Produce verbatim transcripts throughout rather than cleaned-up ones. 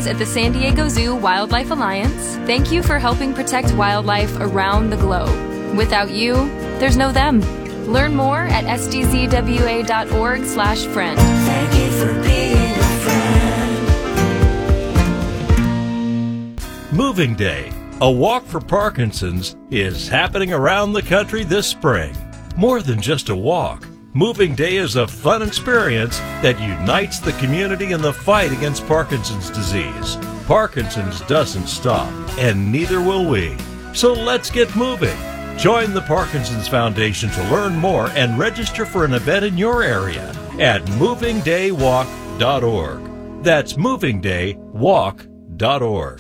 friends at the San Diego Zoo Wildlife Alliance, thank you for helping protect wildlife around the globe. Without you, there's no them. Learn more at s d z w a dot org slash friend. Thank you for being a friend. Moving Day, a walk for Parkinson's, is happening around the country this spring. More than just a walk, Moving Day is a fun experience that unites the community in the fight against Parkinson's disease. Parkinson's doesn't stop, and neither will we. So let's get moving. Join the Parkinson's Foundation to learn more and register for an event in your area at moving day walk dot org. That's moving day walk dot org.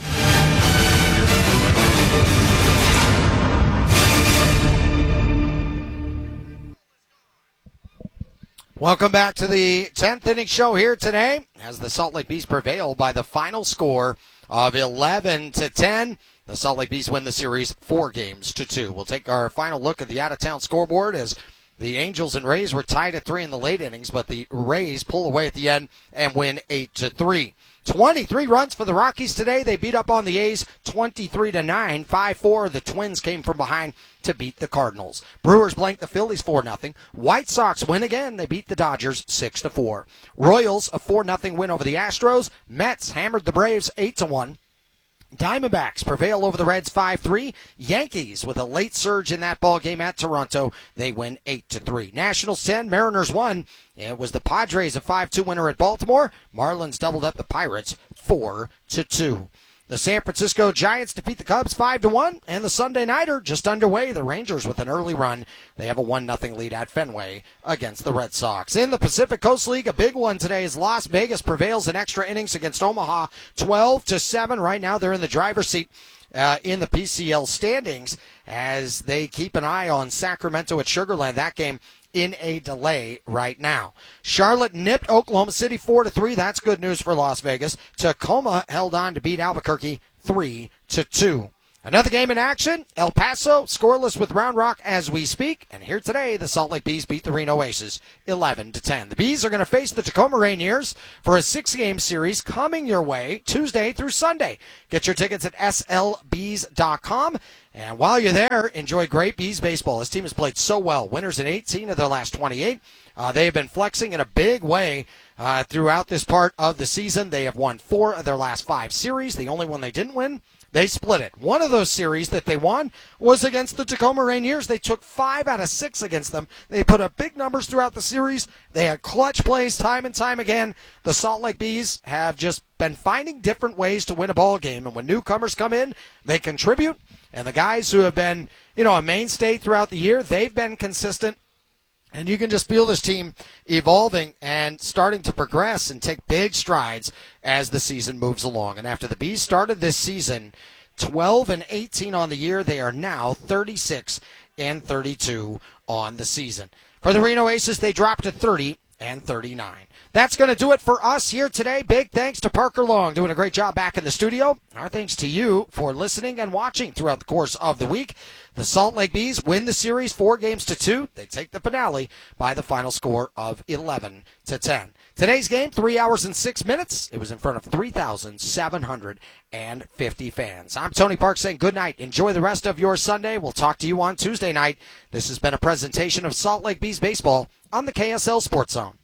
Welcome back to the tenth inning show here today as the Salt Lake Bees prevail by the final score of eleven to ten. The Salt Lake Bees win the series four games to two. We'll take our final look at the out-of-town scoreboard as the Angels and Rays were tied at three in the late innings, but the Rays pull away at the end and win eight to three. twenty-three runs for the Rockies today. They beat up on the A's twenty-three to nine. five four. The Twins came from behind to beat the Cardinals. Brewers blanked the Phillies four nothing. White Sox win again. They beat the Dodgers six to four. Royals a four nothing win over the Astros. Mets hammered the Braves eight to one. Diamondbacks prevail over the Reds five three. Yankees with a late surge in that ball game at Toronto. They win eight to three. Nationals ten, Mariners one. It was the Padres a five two winner at Baltimore. Marlins doubled up the Pirates four to two. The San Francisco Giants defeat the Cubs five to one, and the Sunday Nighter just underway. The Rangers with an early run. They have a one nothing lead at Fenway against the Red Sox. In the Pacific Coast League, a big one today is Las Vegas prevails in extra innings against Omaha twelve to seven. Right now they're in the driver's seat uh, in the P C L standings as they keep an eye on Sacramento at Sugar Land. That game in a delay right now. Charlotte nipped Oklahoma City four to three. That's good news for Las Vegas. Tacoma held on to beat Albuquerque three to two. Another game in action. El Paso scoreless with Round Rock as we speak. And here today, the Salt Lake Bees beat the Reno Aces eleven to ten. The Bees are going to face the Tacoma Rainiers for a six-game series coming your way Tuesday through Sunday. Get your tickets at s l bees dot com. And while you're there, enjoy great Bees baseball. This team has played so well. Winners in eighteen of their last twenty-eight. Uh, they have been flexing in a big way uh, throughout this part of the season. They have won four of their last five series. The only one they didn't win, they split it. One of those series that they won was against the Tacoma Rainiers. They took five out of six against them. They put up big numbers throughout the series. They had clutch plays time and time again. The Salt Lake Bees have just been finding different ways to win a ball game. And when newcomers come in, they contribute. And the guys who have been, you know, a mainstay throughout the year, they've been consistent. And you can just feel this team evolving and starting to progress and take big strides as the season moves along. And after the Bees started this season twelve and eighteen on the year, they are now thirty-six and thirty-two on the season. For the Reno Aces, they dropped to thirty and thirty-nine. That's going to do it for us here today. Big thanks to Parker Long, doing a great job back in the studio. Our thanks to you for listening and watching throughout the course of the week. The Salt Lake Bees win the series four games to two. They take the finale by the final score of eleven to ten. Today's game, three hours and six minutes. It was in front of three thousand seven hundred fifty fans. I'm Tony Park saying good night. Enjoy the rest of your Sunday. We'll talk to you on Tuesday night. This has been a presentation of Salt Lake Bees baseball on the K S L Sports Zone.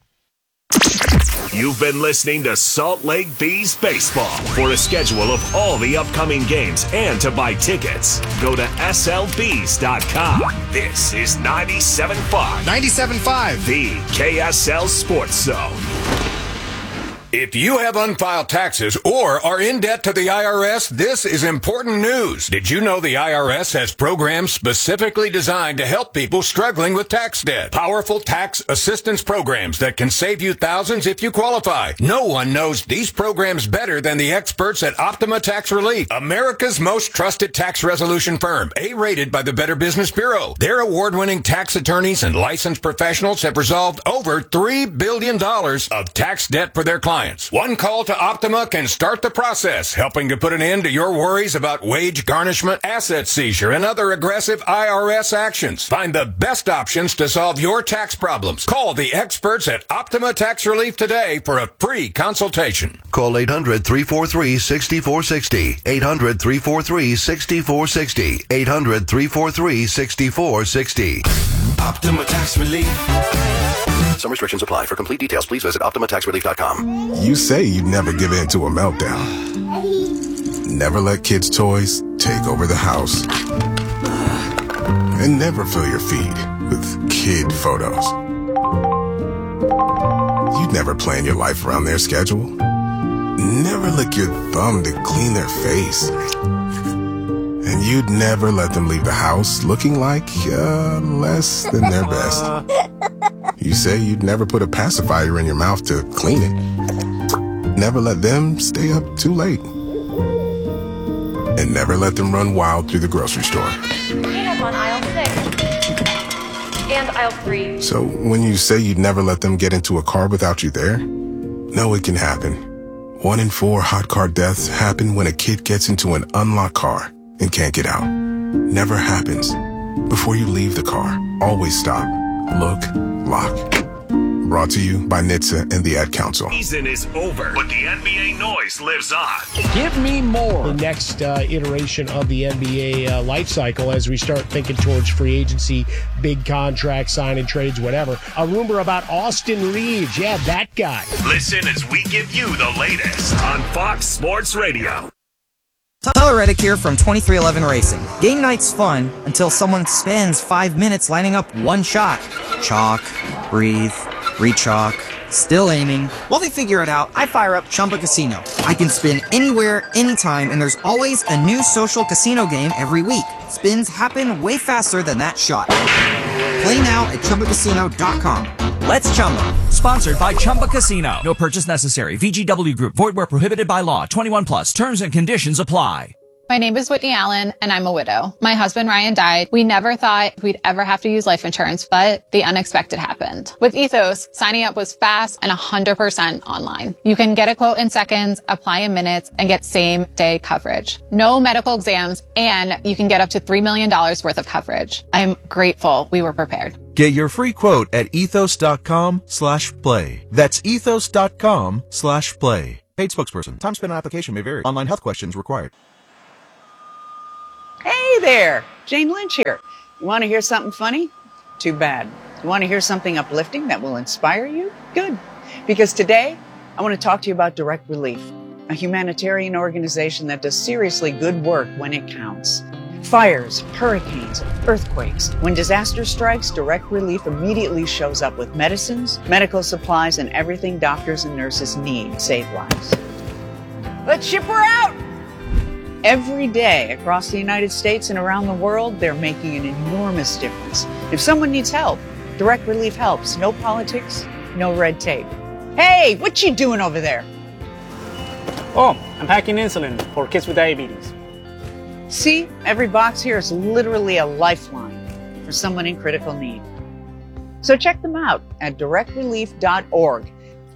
You've been listening to Salt Lake Bees Baseball. For a schedule of all the upcoming games and to buy tickets, go to s l bees dot com. This is ninety-seven point five. ninety-seven point five. The K S L Sports Zone. If you have unfiled taxes or are in debt to the I R S, this is important news. Did you know the I R S has programs specifically designed to help people struggling with tax debt? Powerful tax assistance programs that can save you thousands if you qualify. No one knows these programs better than the experts at Optima Tax Relief, America's most trusted tax resolution firm, A-rated by the Better Business Bureau. Their award-winning tax attorneys and licensed professionals have resolved over three billion dollars of tax debt for their clients. Alliance. One call to Optima can start the process, helping to put an end to your worries about wage garnishment, asset seizure, and other aggressive I R S actions. Find the best options to solve your tax problems. Call the experts at Optima Tax Relief today for a free consultation. Call eight hundred, three four three, six four six zero. eight hundred, three four three, six four six zero. eight hundred, three four three, six four six zero. Optima Tax Relief. Some restrictions apply. For complete details, please visit Optima Tax Relief dot com. You say you'd never give in to a meltdown. Never let kids' toys take over the house. And never fill your feed with kid photos. You'd never plan your life around their schedule. Never lick your thumb to clean their face. And you'd never let them leave the house looking like uh, less than their best. You say you'd never put a pacifier in your mouth to clean it. Never let them stay up too late. And never let them run wild through the grocery store. Peanuts on aisle six. And aisle three. So when you say you'd never let them get into a car without you there, no, it can happen. One in four hot car deaths happen when a kid gets into an unlocked car and can't get out. Never happens. Before you leave the car, always stop, look, lock. Brought to you by N H T S A and the Ad Council. Season is over, but the N B A noise lives on. Give me more. The next uh, iteration of the N B A uh, life cycle as we start thinking towards free agency, big contracts, signing trades, whatever. A rumor about Austin Reeves. Yeah, that guy. Listen as we give you the latest on Fox Sports Radio. Tyler Reddick here from twenty-three eleven Racing. Game night's fun until someone spends five minutes lining up one shot. Chalk, breathe, re-chalk, still aiming. While they figure it out, I fire up Chumba Casino. I can spin anywhere, anytime, and there's always a new social casino game every week. Spins happen way faster than that shot. Play now at Chumba Casino dot com. Let's Chumba. Sponsored by Chumba Casino. No purchase necessary. V G W Group. Void where prohibited by law. twenty-one plus. Terms and conditions apply. My name is Whitney Allen, and I'm a widow. My husband, Ryan, died. We never thought we'd ever have to use life insurance, but the unexpected happened. With Ethos, signing up was fast and one hundred percent online. You can get a quote in seconds, apply in minutes, and get same-day coverage. No medical exams, and you can get up to three million dollars worth of coverage. I'm grateful we were prepared. Get your free quote at ethos.com slash play. That's ethos.com slash play. Paid spokesperson. Time spent on application may vary. Online health questions required. Hey there, Jane Lynch here. You want to hear something funny? Too bad. You want to hear something uplifting that will inspire you? Good. Because today, I want to talk to you about Direct Relief, a humanitarian organization that does seriously good work when it counts. Fires, hurricanes, earthquakes. When disaster strikes, Direct Relief immediately shows up with medicines, medical supplies, and everything doctors and nurses need to save lives. Let's ship her out! Every day across the United States and around the world, they're making an enormous difference. If someone needs help, Direct Relief helps. No politics, no red tape. Hey, what you doing over there? Oh, I'm packing insulin for kids with diabetes. See, every box here is literally a lifeline for someone in critical need. So check them out at direct relief dot org.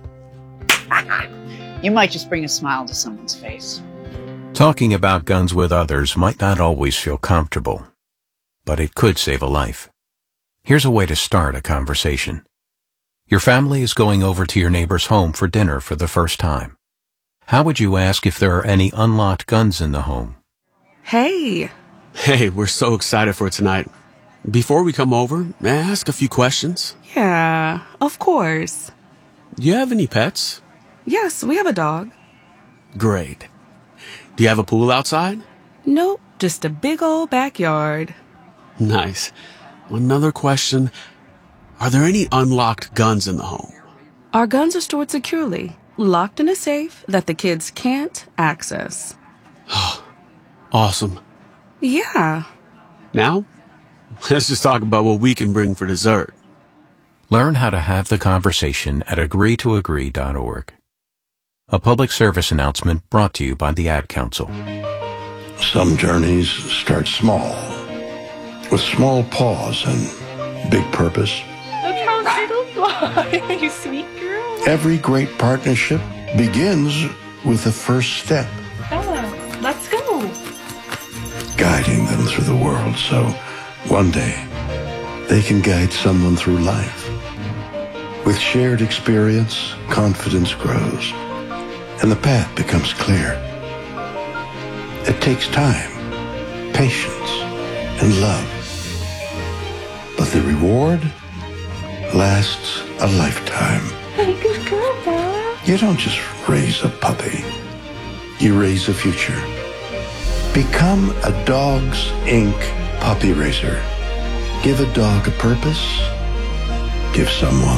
You might just bring a smile to someone's face. Talking about guns with others might not always feel comfortable, but it could save a life. Here's a way to start a conversation. Your family is going over to your neighbor's home for dinner for the first time. How would you ask if there are any unlocked guns in the home? Hey. Hey, we're so excited for tonight. Before we come over, may I ask a few questions? Yeah, of course. Do you have any pets? Yes, we have a dog. Great. Do you have a pool outside? Nope, just a big old backyard. Nice. Another question. Are there any unlocked guns in the home? Our guns are stored securely, locked in a safe that the kids can't access. Awesome. Yeah. Now, let's just talk about what we can bring for dessert. Learn how to have the conversation at agree to agree dot org. A public service announcement brought to you by the Ad Council. Some journeys start small, with small pause and big purpose. Look how little fly. You sweet girl. Every great partnership begins with the first step, Oh, let's go. guiding them through the world so one day they can guide someone through life. With shared experience, confidence grows, and the path becomes clear. It takes time, patience, and love. But the reward lasts a lifetime. You don't just raise a puppy. You raise a future. Become a Dogs Incorporated puppy raiser. Give a dog a purpose. Give someone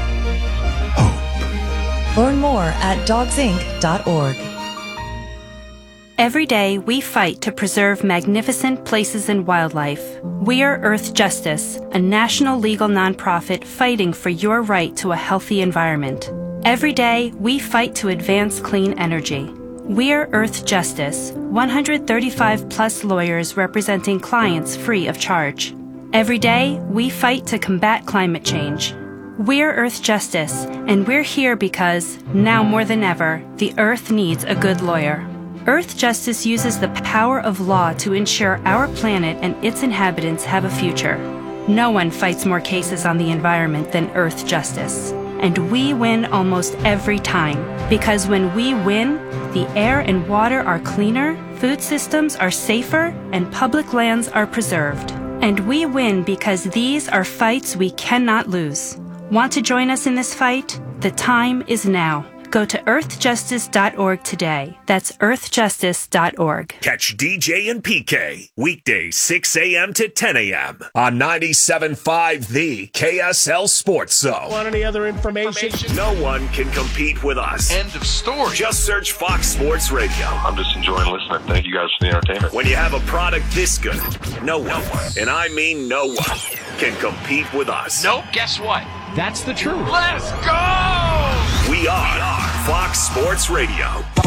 hope. Learn more at dogs inc dot org. Every day, we fight to preserve magnificent places and wildlife. We are Earth Justice, a national legal nonprofit fighting for your right to a healthy environment. Every day, we fight to advance clean energy. We are Earth Justice, one hundred thirty-five plus lawyers representing clients free of charge. Every day, we fight to combat climate change. We're Earth Justice, and we're here because, now more than ever, the Earth needs a good lawyer. Earth Justice uses the power of law to ensure our planet and its inhabitants have a future. No one fights more cases on the environment than Earth Justice. And we win almost every time. Because when we win, the air and water are cleaner, food systems are safer, and public lands are preserved. And we win because these are fights we cannot lose. Want to join us in this fight? The time is now. Go to earth justice dot org today. That's earth justice dot org. Catch D J and P K weekdays six a.m. to ten a.m. on ninety-seven point five The K S L Sports Zone. Want any other information? No one can compete with us. End of story. Just search Fox Sports Radio. I'm just enjoying listening. Thank you guys for the entertainment. When you have a product this good, no one, and I mean no one, can compete with us. Nope, guess what? That's the truth. Let's go! We are Fox Sports Radio.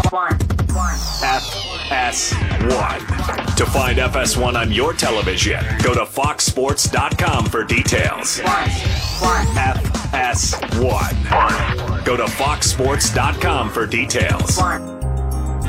F S one. To find F S one on your television, go to fox sports dot com for details. F S one. Go to fox sports dot com for details.